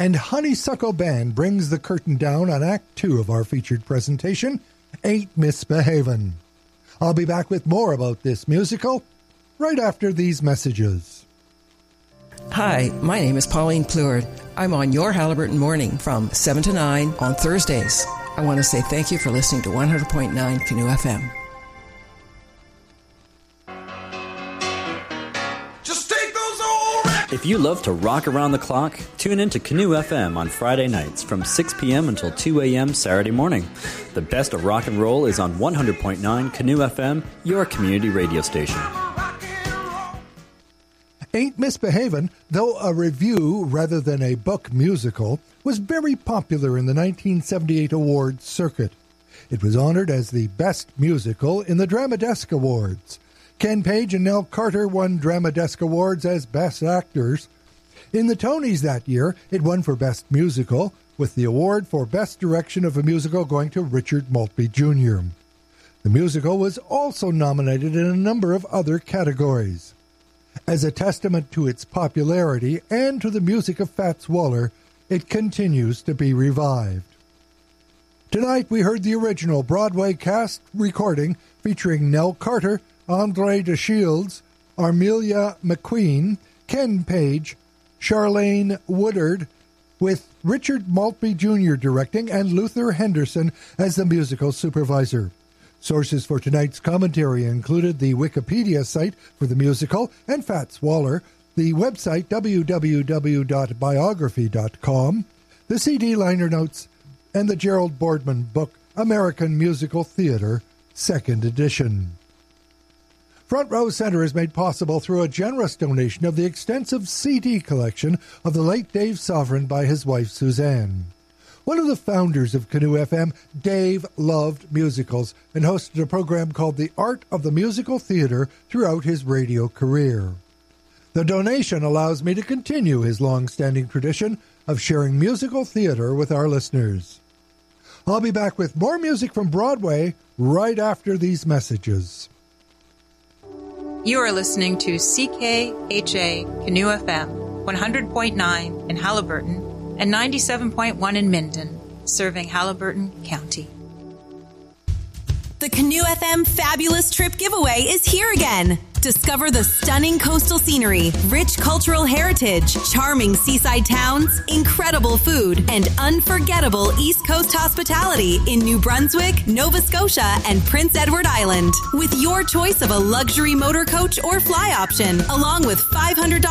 And Honeysuckle Band brings the curtain down on Act 2 of our featured presentation, Ain't Misbehavin'. I'll be back with more about this musical right after these messages. Hi, my name is Pauline Pleward. I'm on Your Haliburton Morning from 7 to 9 on Thursdays. I want to say thank you for listening to 100.9 Canoe FM. If you love to rock around the clock, tune in to Canoe FM on Friday nights from 6 p.m. until 2 a.m. Saturday morning. The best of rock and roll is on 100.9 Canoe FM, your community radio station. Ain't Misbehavin', though a review rather than a book musical, was very popular in the 1978 awards circuit. It was honored as the best musical in the Drama Desk Awards. Ken Page and Nell Carter won Drama Desk Awards as Best Actors. In the Tonys that year, it won for Best Musical, with the award for Best Direction of a Musical going to Richard Maltby Jr. The musical was also nominated in a number of other categories. As a testament to its popularity and to the music of Fats Waller, it continues to be revived. Tonight we heard the original Broadway cast recording featuring Nell Carter, Andre DeShields, Armelia McQueen, Ken Page, Charlene Woodard, with Richard Maltby Jr. directing and Luther Henderson as the musical supervisor. Sources for tonight's commentary included the Wikipedia site for the musical and Fats Waller, the website www.biography.com, the CD liner notes, and the Gerald Boardman book, American Musical Theater, 2nd edition. Front Row Center is made possible through a generous donation of the extensive CD collection of the late Dave Sovereign by his wife Suzanne. One of the founders of Canoe FM, Dave loved musicals and hosted a program called The Art of the Musical Theater throughout his radio career. The donation allows me to continue his long-standing tradition of sharing musical theater with our listeners. I'll be back with more music from Broadway right after these messages. You are listening to CKHA Canoe FM, 100.9 in Haliburton and 97.1 in Minden, serving Haliburton County. The Canoe FM Fabulous Trip Giveaway is here again. Discover the stunning coastal scenery, rich cultural heritage, charming seaside towns, incredible food, and unforgettable East Coast hospitality in New Brunswick, Nova Scotia, and Prince Edward Island. With your choice of a luxury motor coach or fly option, along with $500